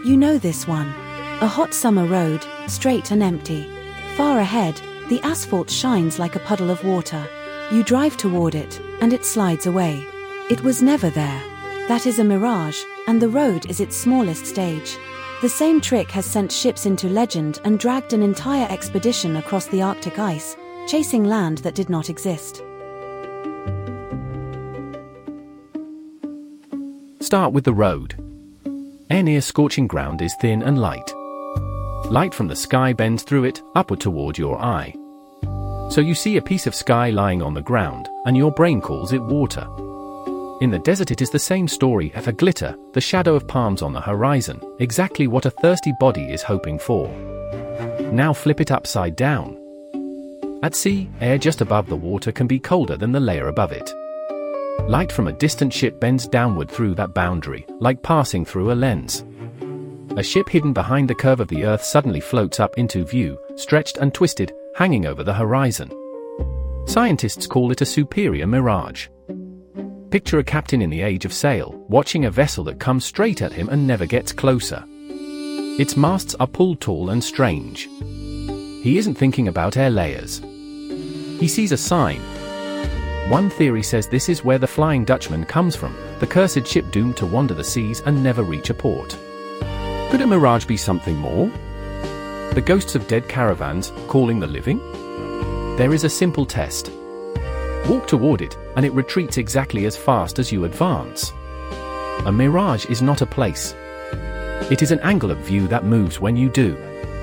You know this one. A hot summer road, straight and empty. Far ahead, the asphalt shines like a puddle of water. You drive toward it, and it slides away. It was never there. That is a mirage, and the road is its smallest stage. The same trick has sent ships into legend and dragged an entire expedition across the Arctic ice, chasing land that did not exist. Start with the road. Air near scorching ground is thin and light. Light from the sky bends through it, upward toward your eye. So you see a piece of sky lying on the ground, and your brain calls it water. In the desert it is the same story, a glitter, the shadow of palms on the horizon, exactly what a thirsty body is hoping for. Now flip it upside down. At sea, air just above the water can be colder than the layer above it. Light from a distant ship bends downward through that boundary, like passing through a lens. A ship hidden behind the curve of the earth suddenly floats up into view, stretched and twisted, hanging over the horizon. Scientists call it a superior mirage. Picture a captain in the age of sail, watching a vessel that comes straight at him and never gets closer. Its masts are pulled tall and strange. He isn't thinking about air layers. He sees a sign. One theory says this is where the Flying Dutchman comes from, the cursed ship doomed to wander the seas and never reach a port. Could a mirage be something more? The ghosts of dead caravans, calling the living? There is a simple test. Walk toward it, and it retreats exactly as fast as you advance. A mirage is not a place. It is an angle of view that moves when you do.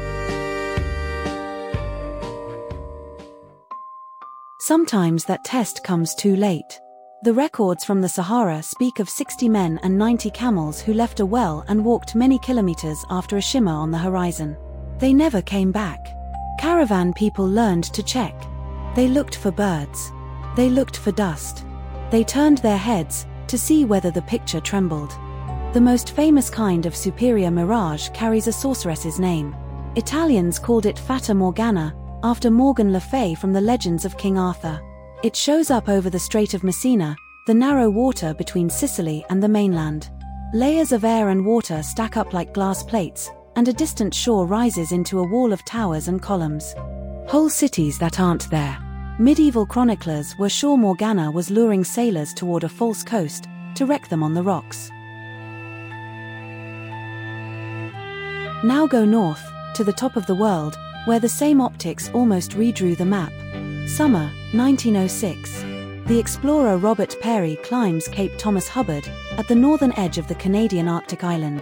Sometimes that test comes too late. The records from the Sahara speak of 60 men and 90 camels who left a well and walked many kilometers after a shimmer on the horizon. They never came back. Caravan people learned to check. They looked for birds. They looked for dust. They turned their heads to see whether the picture trembled. The most famous kind of superior mirage carries a sorceress's name. Italians called it Fata Morgana, after Morgan Le Fay from the legends of King Arthur. It shows up over the Strait of Messina, the narrow water between Sicily and the mainland. Layers of air and water stack up like glass plates, and a distant shore rises into a wall of towers and columns. Whole cities that aren't there. Medieval chroniclers were sure Morgana was luring sailors toward a false coast, to wreck them on the rocks. Now go north, to the top of the world, where the same optics almost redrew the map. Summer, 1906. The explorer Robert Peary climbs Cape Thomas Hubbard, at the northern edge of the Canadian Arctic Islands.